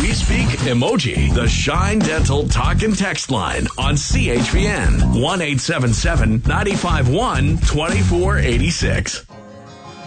We Speak Emoji. The Shine Dental Talk and Text line on CHPN 1-877-951-2486.